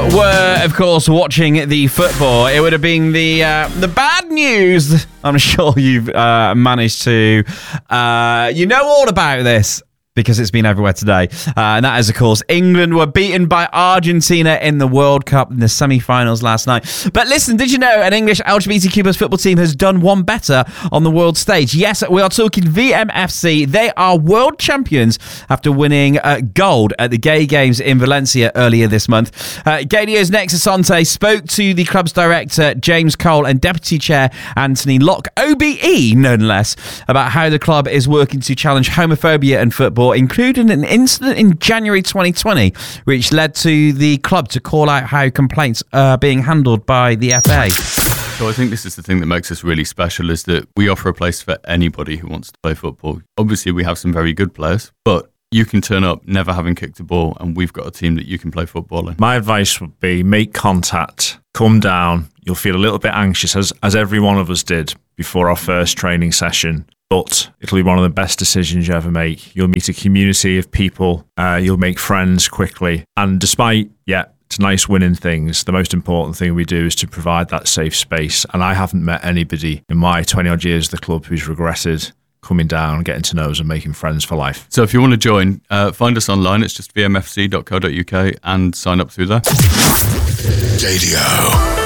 were, of course, watching the football, it would have been the bad news. I'm sure you've managed to, all about this, because it's been everywhere today. And that is, of course, England were beaten by Argentina in the World Cup in the semi-finals last night. But listen, did you know an English LGBTQ+ football team has done one better on the world stage? Yes, we are talking VMFC. They are world champions after winning gold at the Gay Games in Valencia earlier this month. Gaydio's Nexus Asante spoke to the club's director, James Cole, and deputy chair, Anthony Locke, OBE, none less, about how the club is working to challenge homophobia in football, including an incident in January 2020, which led to the club to call out how complaints are being handled by the FA. So I think this is the thing that makes us really special, is that we offer a place for anybody who wants to play football. Obviously, we have some very good players, but you can turn up never having kicked a ball, and we've got a team that you can play football in. My advice would be make contact, come down. You'll feel a little bit anxious, as every one of us did before our first training session. But it'll be one of the best decisions you ever make. You'll meet a community of people. You'll make friends quickly. And despite, it's nice winning things, the most important thing we do is to provide that safe space. And I haven't met anybody in my 20-odd years at the club who's regretted coming down, getting to know us and making friends for life. So if you want to join, find us online. It's just vmfc.co.uk and sign up through there. Gaydio.